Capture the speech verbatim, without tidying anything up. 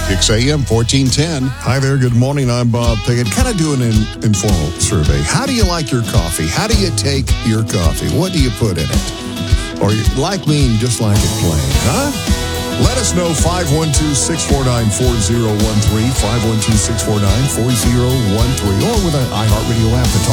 six a.m. fourteen ten. Hi there, good morning. I'm Bob Pickett. Kind of doing an informal survey. How do you like your coffee? How do you take your coffee? What do you put in it? Or you, like me, you just like it plain, huh? Let us know, five one two, six four nine, four zero one three, five one two, six four nine, four zero one three, or with an iHeartRadio app to talk